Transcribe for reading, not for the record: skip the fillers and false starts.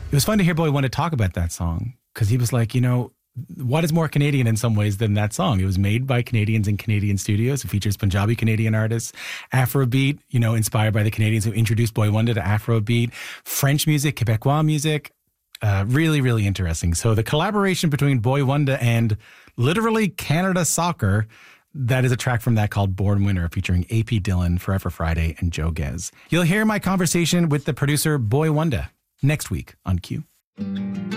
It was fun to hear Boy Wonder talk about that song because he was like, you know, what is more Canadian in some ways than that song? It was made by Canadians in Canadian studios. It features Punjabi Canadian artists, Afrobeat, you know, inspired by the Canadians who introduced Boy Wonder to Afrobeat, French music, Quebecois music. Really, really interesting. So the collaboration between Boy Wonder and literally Canada Soccer, that is a track from that called Born Winner featuring AP Dillon, Forever Friday, and Joe Gez. You'll hear my conversation with the producer Boy Wonder next week on Q.